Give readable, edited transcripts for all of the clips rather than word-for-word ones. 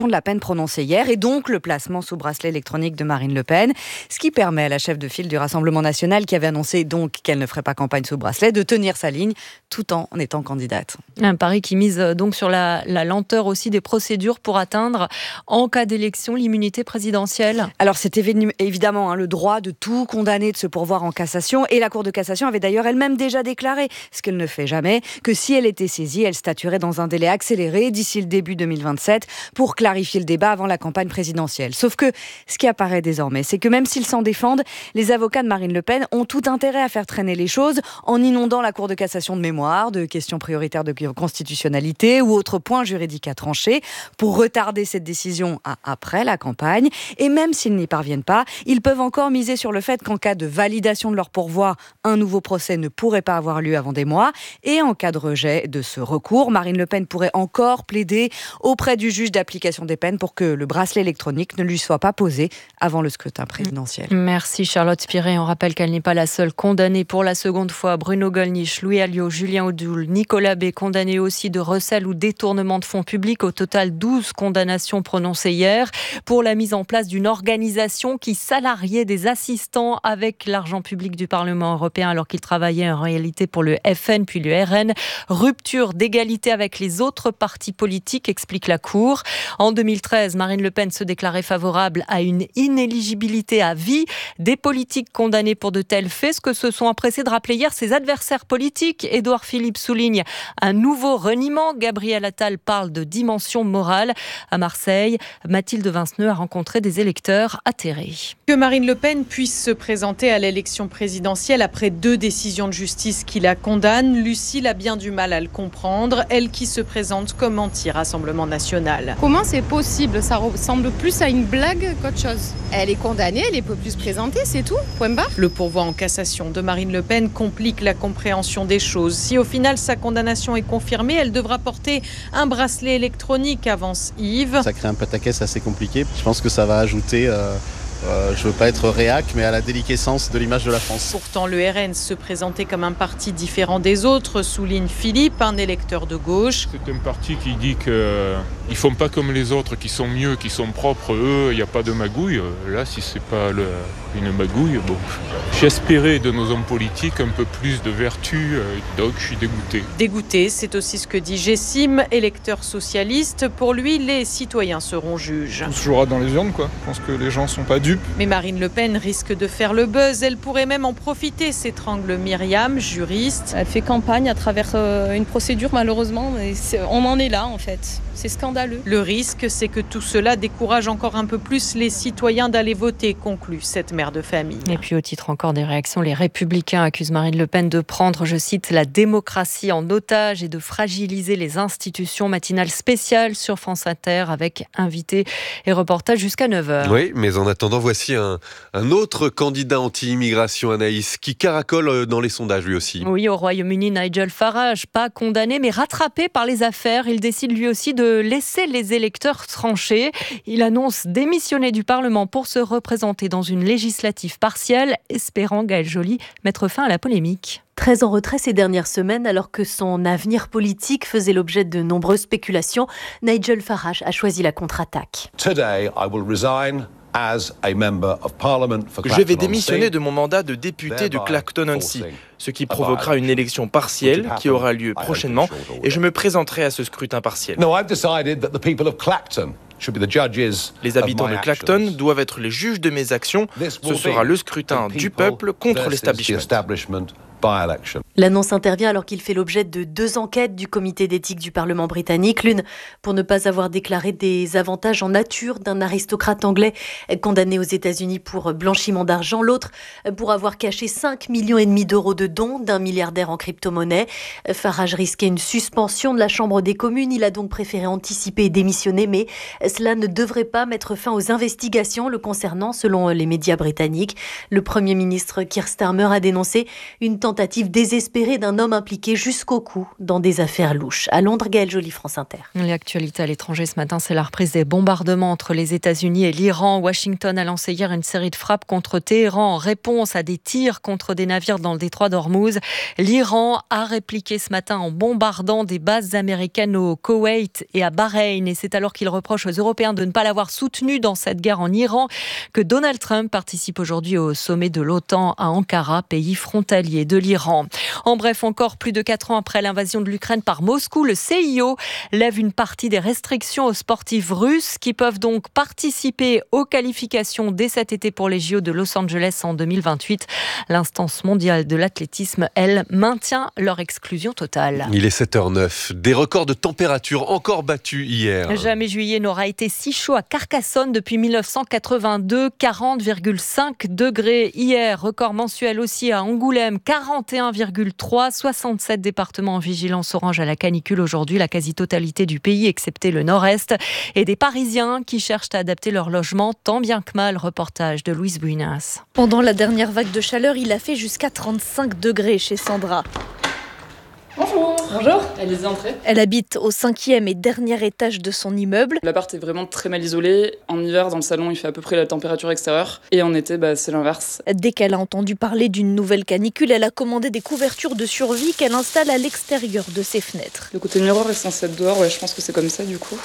de la peine prononcée hier et donc le placement sous bracelet électronique de Marine Le Pen, ce qui permet à la chef de file du Rassemblement national, qui avait annoncé donc qu'elle ne ferait pas campagne sous bracelet, de tenir sa ligne tout en étant candidate. Un pari qui mise donc sur la lenteur aussi des procédures pour atteindre, en cas d'élection, l'immunité présidentielle. Alors c'est évidemment le droit de tout condamné de se pourvoir en cassation, et la Cour de cassation avait d'ailleurs elle-même déjà déclaré, ce qu'elle ne fait jamais, que si elle était saisie, elle statuerait dans un délai accéléré d'ici le début 2027 pour clarifier le débat avant la campagne présidentielle. Sauf que ce qui apparaît désormais, c'est que même s'ils s'en défendent, les avocats de Marine Le Pen ont tout intérêt à faire traîner les choses en inondant la Cour de cassation de mémoire, de questions prioritaires de constitutionnalité ou autres points juridiques à trancher pour retarder cette décision à après la campagne. Et même s'ils n'y parviennent pas, ils peuvent encore miser sur le fait qu'en cas de validation de leur pourvoi, un nouveau procès ne pourrait pas avoir lieu avant des mois. Et en cas de rejet de ce recours, Marine Le Pen pourrait encore plaider auprès du juge d'application des peines pour que le bracelet électronique ne lui soit pas posé avant le scrutin présidentiel. Merci Charlotte Spiré. On rappelle qu'elle n'est pas la seule condamnée pour la seconde fois. Bruno Gollnisch, Louis Alliot, Julien Audoul, Nicolas B, condamnés aussi de recel ou détournement de fonds publics. Au total, 12 condamnations prononcées hier pour la mise en place d'une organisation qui salariait des assistants avec l'argent public du Parlement européen alors qu'ils travaillaient en réalité pour le FN puis le RN. Rupture d'égalité avec les autres partis politiques, explique la Cour. En 2013, Marine Le Pen se déclarait favorable à une inéligibilité à vie des politiques condamnés pour de tels faits, ce que se sont empressés de rappeler hier ses adversaires politiques. Édouard Philippe souligne un nouveau reniement. Gabriel Attal parle de dimension morale. À Marseille, Mathilde Vinceneux a rencontré des électeurs atterrés. Que Marine Le Pen puisse se présenter à l'élection présidentielle après 2 décisions de justice qui la condamnent, Lucille a bien du mal à le comprendre, elle qui se présente comme anti-Rassemblement national. Comment c'est possible? Ça ressemble plus à une blague qu'autre chose. Elle est condamnée, elle ne peut plus se présenter, c'est tout, point barre. Le pourvoi en cassation de Marine Le Pen complique la compréhension des choses. Si au final sa condamnation est confirmée, elle devra porter un bracelet électronique, avance Yves. Ça crée un pataquès assez compliqué. Je pense que ça va ajouter... je veux pas être réac, mais à la déliquescence de l'image de la France. Pourtant, le RN se présentait comme un parti différent des autres, souligne Philippe, un électeur de gauche. C'est un parti qui dit qu'ils font pas comme les autres, qui sont mieux, qui sont propres. Eux, il n'y a pas de magouille. Là, si c'est pas une magouille, bon. J'espérais de nos hommes politiques un peu plus de vertu, donc je suis dégoûté. Dégoûté, c'est aussi ce que dit Gessim, électeur socialiste. Pour lui, les citoyens seront juges. Tout se jouera dans les urnes, quoi. Je pense que les gens sont pas dupes. Mais Marine Le Pen risque de faire le buzz. Elle pourrait même en profiter, s'étrangle Myriam, juriste. Elle fait campagne à travers une procédure, malheureusement. Et on en est là, en fait. C'est scandaleux. Le risque, c'est que tout cela décourage encore un peu plus les citoyens d'aller voter, conclut cette mère de famille. Et puis au titre encore des réactions, les Républicains accusent Marine Le Pen de prendre, je cite, la démocratie en otage et de fragiliser les institutions. Matinale spéciale sur France Inter avec invités et reportages jusqu'à 9h. Oui, mais en attendant, voici un autre candidat anti-immigration, Anaïs, qui caracole dans les sondages lui aussi. Oui, au Royaume-Uni, Nigel Farage, pas condamné mais rattrapé par les affaires. Il décide lui aussi de laisser les électeurs trancher. Il annonce démissionner du Parlement pour se représenter dans une législative partielle, espérant, Gaëlle Joly, mettre fin à la polémique. Très en retrait ces dernières semaines, alors que son avenir politique faisait l'objet de nombreuses spéculations, Nigel Farage a choisi la contre-attaque. Je vais démissionner de mon mandat de député de Clacton-on-Sea, ce qui provoquera une élection partielle qui aura lieu prochainement et je me présenterai à ce scrutin partiel. Les habitants de Clacton doivent être les juges de mes actions. Ce sera le scrutin du peuple contre l'establishment. L'annonce intervient alors qu'il fait l'objet de 2 enquêtes du comité d'éthique du Parlement britannique. L'une pour ne pas avoir déclaré des avantages en nature d'un aristocrate anglais condamné aux États-Unis pour blanchiment d'argent. L'autre pour avoir caché 5,5 millions d'euros de dons d'un milliardaire en crypto-monnaie. Farage risquait une suspension de la Chambre des communes. Il a donc préféré anticiper et démissionner, mais cela ne devrait pas mettre fin aux investigations le concernant, selon les médias britanniques. Le Premier ministre Keir Starmer a dénoncé une tentative tentative désespérée d'un homme impliqué jusqu'au cou dans des affaires louches. À Londres, Gaëlle Joly, France Inter. L'actualité à l'étranger ce matin, c'est la reprise des bombardements entre les États-Unis et l'Iran. Washington a lancé hier une série de frappes contre Téhéran en réponse à des tirs contre des navires dans le détroit d'Ormuz. L'Iran a répliqué ce matin en bombardant des bases américaines au Koweït et à Bahreïn. Et c'est alors qu'il reproche aux Européens de ne pas l'avoir soutenu dans cette guerre en Iran que Donald Trump participe aujourd'hui au sommet de l'OTAN à Ankara, pays frontalier de l'Iran. En bref, encore plus de 4 ans après l'invasion de l'Ukraine par Moscou, le CIO lève une partie des restrictions aux sportifs russes qui peuvent donc participer aux qualifications dès cet été pour les JO de Los Angeles en 2028. L'instance mondiale de l'athlétisme, elle, maintient leur exclusion totale. Il est 7h09. Des records de température encore battus hier. Jamais juillet n'aura été si chaud à Carcassonne depuis 1982, 40,5 degrés hier. Record mensuel aussi à Angoulême, 41,3, 67 départements en vigilance orange à la canicule aujourd'hui, la quasi-totalité du pays excepté le nord-est, et des Parisiens qui cherchent à adapter leur logement tant bien que mal. Reportage de Louise Bouinas. Pendant la dernière vague de chaleur, il a fait jusqu'à 35 degrés chez Sandra. Bonjour. Bonjour. Allez-y, entrez. Elle habite au 5e et dernier étage de son immeuble. L'appart est vraiment très mal isolé. En hiver, dans le salon, il fait à peu près la température extérieure. Et en été, c'est l'inverse. Dès qu'elle a entendu parler d'une nouvelle canicule, elle a commandé des couvertures de survie qu'elle installe à l'extérieur de ses fenêtres. Le côté miroir est censé être dehors, je pense que c'est comme ça du coup.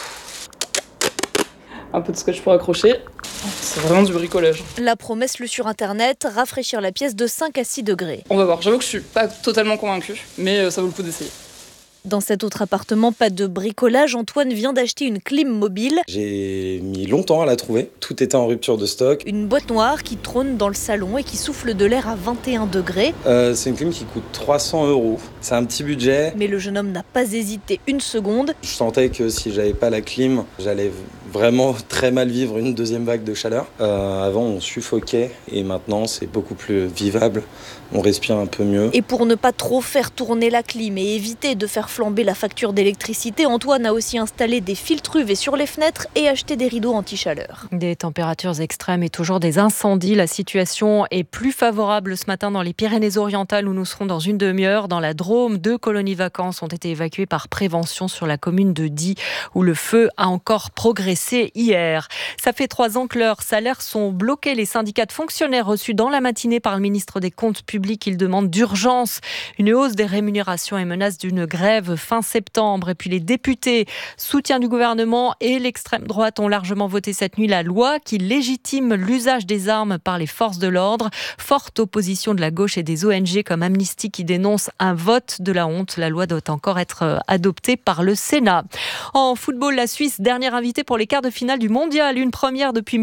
Un peu de scotch pour accrocher. C'est vraiment du bricolage. La promesse lue sur internet, rafraîchir la pièce de 5 à 6 degrés. On va voir, j'avoue que je suis pas totalement convaincue, mais ça vaut le coup d'essayer. Dans cet autre appartement, pas de bricolage, Antoine vient d'acheter une clim mobile. J'ai mis longtemps à la trouver, tout était en rupture de stock. Une boîte noire qui trône dans le salon et qui souffle de l'air à 21 degrés. C'est une clim qui coûte 300 €, c'est un petit budget. Mais le jeune homme n'a pas hésité une seconde. Je sentais que si j'avais pas la clim, j'allais vraiment très mal vivre une deuxième vague de chaleur. Avant on suffoquait et maintenant c'est beaucoup plus vivable, on respire un peu mieux. Et pour ne pas trop faire tourner la clim et éviter de faire flamber la facture d'électricité, Antoine a aussi installé des filtres UV sur les fenêtres et acheté des rideaux anti-chaleur. Des températures extrêmes et toujours des incendies. La situation est plus favorable ce matin dans les Pyrénées-Orientales où nous serons dans une demi-heure. Dans la Drôme, 2 colonies vacances ont été évacuées par prévention sur la commune de Die où le feu a encore progressé hier. Ça fait 3 ans que leurs salaires sont bloqués. Les syndicats de fonctionnaires reçus dans la matinée par le ministre des Comptes publics, ils demandent d'urgence une hausse des rémunérations et menacent d'une grève fin septembre. Et puis les députés, soutien du gouvernement et l'extrême droite ont largement voté cette nuit la loi qui légitime l'usage des armes par les forces de l'ordre. Forte opposition de la gauche et des ONG comme Amnesty qui dénoncent un vote de la honte. La loi doit encore être adoptée par le Sénat. En football, la Suisse, dernière invitée pour les quarts de finale du mondial. Une première depuis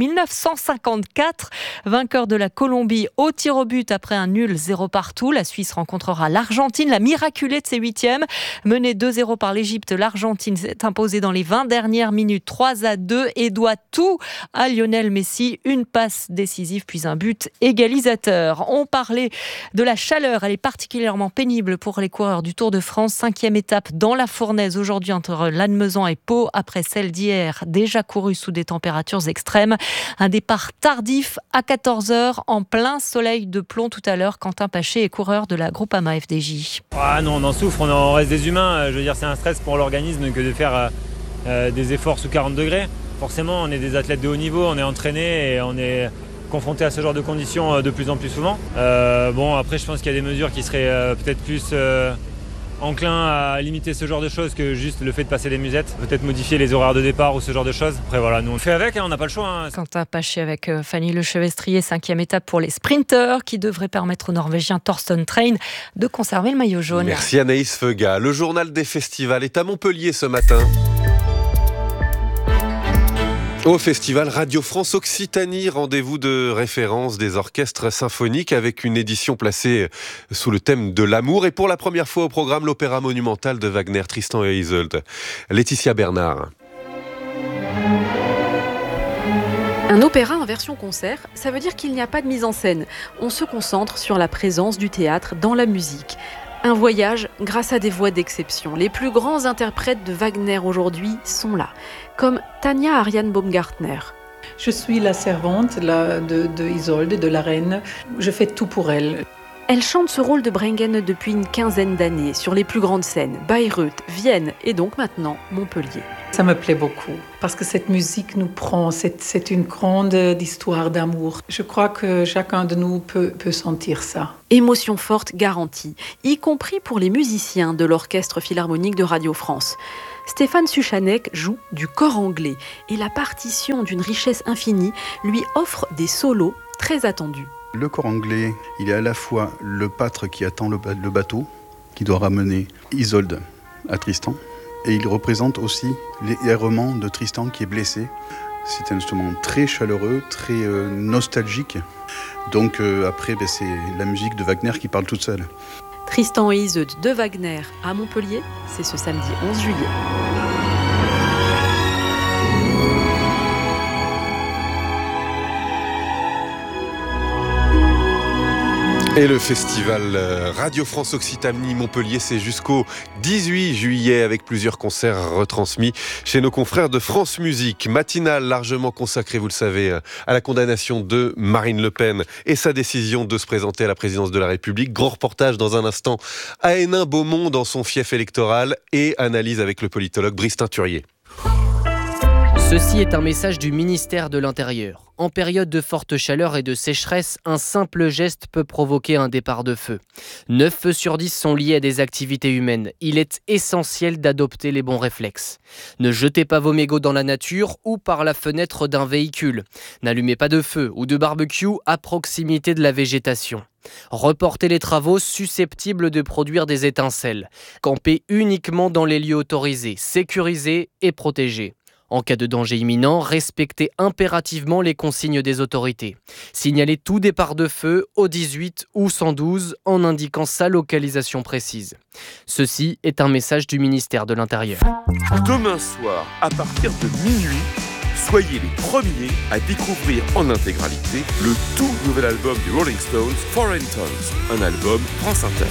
1954. Vainqueur de la Colombie au tir au but après un nul 0 partout. La Suisse rencontrera l'Argentine, la miraculée de ses 8e. Menée 2-0 par l'Égypte, l'Argentine s'est imposée dans les 20 dernières minutes 3-2 et doit tout à Lionel Messi. Une passe décisive puis un but égalisateur. On parlait de la chaleur. Elle est particulièrement pénible pour les coureurs du Tour de France. 5e étape dans la fournaise aujourd'hui entre Lannemezan et Pau après celle d'hier déjà courue sous des températures extrêmes. Un départ tardif à 14h en plein soleil de plomb tout à l'heure. Quentin Paché est coureur de la Groupama FDJ. Ah non, on en souffre, on reste des humains. Je veux dire, c'est un stress pour l'organisme que de faire des efforts sous 40 degrés. Forcément, on est des athlètes de haut niveau, on est entraînés et on est confrontés à ce genre de conditions de plus en plus souvent. Après, je pense qu'il y a des mesures qui seraient peut-être plus enclin à limiter ce genre de choses que juste le fait de passer des musettes, peut-être modifier les horaires de départ ou ce genre de choses. Après voilà, nous on le fait avec, on n'a pas le choix. Quentin Paché avec Fanny Lechevestrier, 5e étape pour les sprinteurs qui devrait permettre au Norvégien Thorsten Train de conserver le maillot jaune. Merci Anaïs Feuga. Le journal des festivals est à Montpellier ce matin. Au festival Radio France Occitanie, rendez-vous de référence des orchestres symphoniques avec une édition placée sous le thème de l'amour et pour la première fois au programme l'opéra monumental de Wagner, Tristan et Isolde. Laetitia Bernard. Un opéra en version concert, ça veut dire qu'il n'y a pas de mise en scène. On se concentre sur la présence du théâtre dans la musique. Un voyage grâce à des voix d'exception. Les plus grands interprètes de Wagner aujourd'hui sont là, comme Tania Ariane Baumgartner. Je suis la servante de Isolde, de la reine. Je fais tout pour elle. Elle chante ce rôle de Bringen depuis une quinzaine d'années sur les plus grandes scènes, Bayreuth, Vienne et donc maintenant Montpellier. Ça me plaît beaucoup parce que cette musique nous prend, c'est une grande histoire d'amour. Je crois que chacun de nous peut sentir ça. Émotion forte garantie, y compris pour les musiciens de l'Orchestre Philharmonique de Radio France. Stéphane Suchanek joue du cor anglais et la partition d'une richesse infinie lui offre des solos très attendus. Le cor anglais, il est à la fois le pâtre qui attend le bateau, qui doit ramener Isolde à Tristan, et il représente aussi l'errement de Tristan qui est blessé. C'est un instrument très chaleureux, très nostalgique. Donc après, c'est la musique de Wagner qui parle toute seule. Tristan et Isolde de Wagner à Montpellier, c'est ce samedi 11 juillet. Et le festival Radio France Occitanie Montpellier, c'est jusqu'au 18 juillet avec plusieurs concerts retransmis chez nos confrères de France Musique. Matinale largement consacrée, vous le savez, à la condamnation de Marine Le Pen et sa décision de se présenter à la présidence de la République. Grand reportage dans un instant à Hénin-Beaumont dans son fief électoral et analyse avec le politologue Brice Teinturier. Ceci est un message du ministère de l'Intérieur. En période de forte chaleur et de sécheresse, un simple geste peut provoquer un départ de feu. 9 feux sur 10 sont liés à des activités humaines. Il est essentiel d'adopter les bons réflexes. Ne jetez pas vos mégots dans la nature ou par la fenêtre d'un véhicule. N'allumez pas de feu ou de barbecue à proximité de la végétation. Reportez les travaux susceptibles de produire des étincelles. Campez uniquement dans les lieux autorisés, sécurisés et protégés. En cas de danger imminent, respectez impérativement les consignes des autorités. Signalez tout départ de feu au 18 ou 112 en indiquant sa localisation précise. Ceci est un message du ministère de l'Intérieur. Demain soir, à partir de minuit, soyez les premiers à découvrir en intégralité le tout nouvel album des Rolling Stones, Foreign Tongues, un album France Inter.